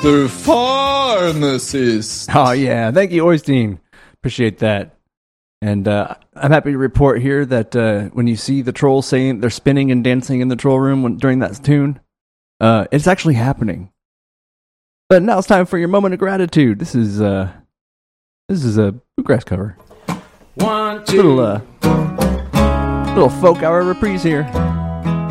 Mr. Pharmacist. Oh, yeah. Thank you, Oystein. Appreciate that. And I'm happy to report here that when you see the trolls saying they're spinning and dancing in the troll room during that tune, it's actually happening. But now it's time for your moment of gratitude. This is a bluegrass cover. 1, 2. Little folk hour reprise here.